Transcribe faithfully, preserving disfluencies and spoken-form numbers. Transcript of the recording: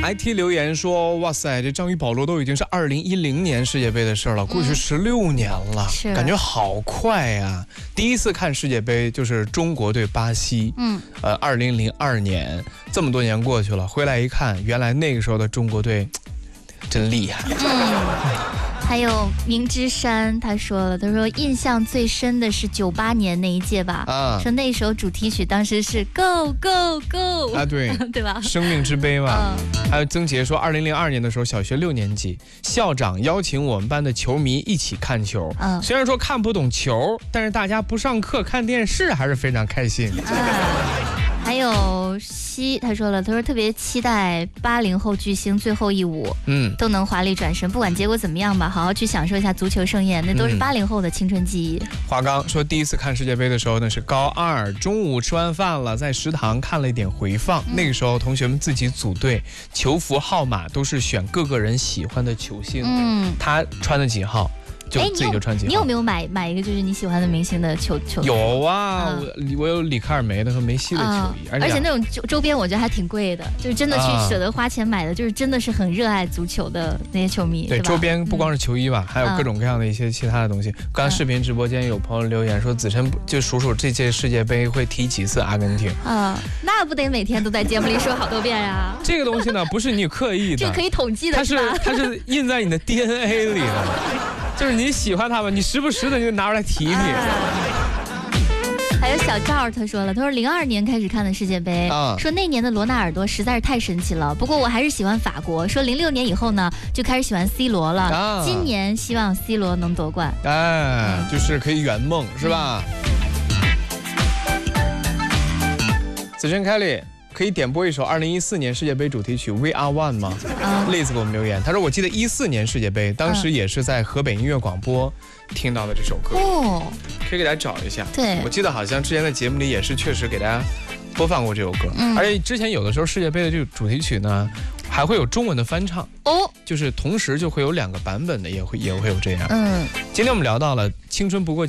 I T 留言说，哇塞，这章鱼保罗都已经是二零一零年世界杯的事了，过去十六年了， 是感觉好快呀。第一次看世界杯就是中国对巴西， 嗯， 呃，二零零二年，这么多年过去了，回来一看，原来那个时候的中国队真厉害。 嗯。还有明之山，他说了，他说印象最深的是九八年那一届吧，啊，说那首主题曲当时是 Go Go Go 啊，对对吧？ 生命之杯嘛。嗯、还有曾杰说，二零零二年的时候，小学六年级，校长邀请我们班的球迷一起看球。嗯，虽然说看不懂球，但是大家不上课看电视还是非常开心。 啊还有西，他说了，他说特别期待八零后巨星最后一舞，嗯，都能华丽转身，不管结果怎么样吧，好好去享受一下足球盛宴，那都是八零后的青春记忆。 华刚说，第一次看世界杯的时候呢是高二，中午吃完饭了，在食堂看了一点回放，嗯、那个时候同学们自己组队，球服号码都是选各个人喜欢的球星，嗯，他穿的几号。就自己就穿几号。 你有没有买买一个就是你喜欢的明星的球球？ 有啊，我我有里卡尔梅的和梅西的球衣， 而且那种周周边我觉得还挺贵的，就是真的去舍得花钱买的，就是真的是很热爱足球的那些球迷。 对，周边不光是球衣吧，还有各种各样的一些其他的东西。刚才视频直播间有朋友留言说，子琛就数数这届世界杯会踢几次阿根廷啊？那不得每天都在节目里说好多遍呀？ 这个东西呢，不是你刻意的， 这可以统计的， 它是它是印在你的 D N A 里的。就是你喜欢他们，你时不时的就拿出来提提。 还有小赵他说了，他说零二年开始看的世界杯，啊、说那年的罗纳尔多实在是太神奇了。不过我还是喜欢法国。说零六年以后呢，就开始喜欢 C 罗了。啊、今年希望 C 罗能夺冠。 哎，嗯、就是可以圆梦，是吧？子琛凯里。可以点播一首二零一四年世界杯主题曲《We Are One》吗？嗯、栗子给我们留言，他说我记得一四年世界杯，当时也是在河北音乐广播听到的这首歌，哦，可以给大家找一下。 对， 我记得好像之前在节目里也是确实给大家播放过这首歌，嗯、而且之前有的时候世界杯的这个主题曲呢，还会有中文的翻唱哦，就是同时就会有两个版本的，也会也会有这样。嗯，今天我们聊到了青春不过。